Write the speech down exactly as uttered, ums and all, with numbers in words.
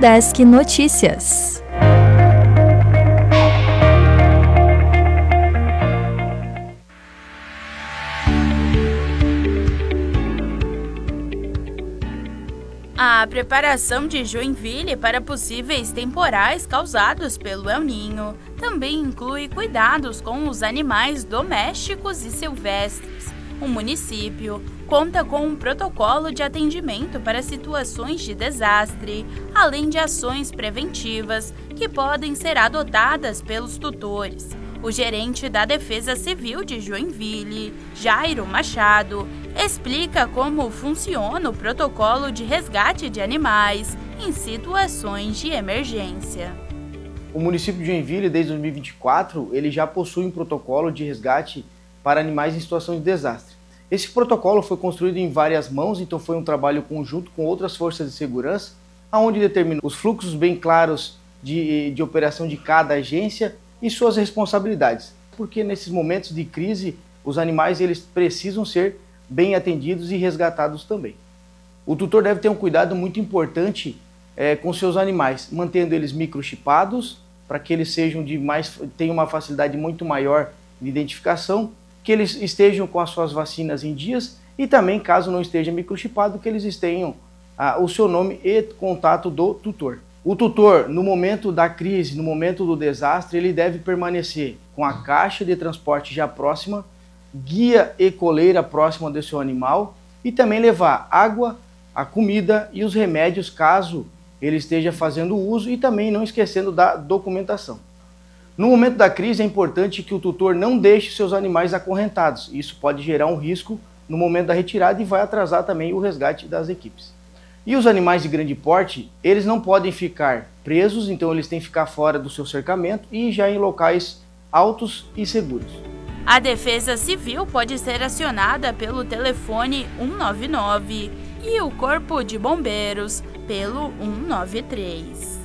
Udesc Notícias. A preparação de Joinville para possíveis temporais causados pelo El Niño também inclui cuidados com os animais domésticos e silvestres. O município conta com um protocolo de atendimento para situações de desastre, além de ações preventivas que podem ser adotadas pelos tutores. O gerente da Defesa Civil de Joinville, Jairo Machado, explica como funciona o protocolo de resgate de animais em situações de emergência. O município de Joinville, desde dois mil e vinte e quatro, ele já possui um protocolo de resgate para animais em situação de desastre. Esse protocolo foi construído em várias mãos, então foi um trabalho conjunto com outras forças de segurança, onde determinou os fluxos bem claros de, de operação de cada agência e suas responsabilidades, porque nesses momentos de crise os animais eles precisam ser bem atendidos e resgatados também. O tutor deve ter um cuidado muito importante é, com seus animais, mantendo eles microchipados para que eles sejam de mais tenham uma facilidade muito maior de identificação, que eles estejam com as suas vacinas em dias e também, caso não esteja microchipado, que eles tenham ah, o seu nome e contato do tutor. O tutor, no momento da crise, no momento do desastre, ele deve permanecer com a caixa de transporte já próxima, guia e coleira próxima do seu animal e também levar água, a comida e os remédios caso ele esteja fazendo uso e também não esquecendo da documentação. No momento da crise é importante que o tutor não deixe seus animais acorrentados. Isso pode gerar um risco no momento da retirada e vai atrasar também o resgate das equipes. E os animais de grande porte, eles não podem ficar presos, então eles têm que ficar fora do seu cercamento e já em locais altos e seguros. A Defesa Civil pode ser acionada pelo telefone um nove nove e o Corpo de Bombeiros pelo um nove três.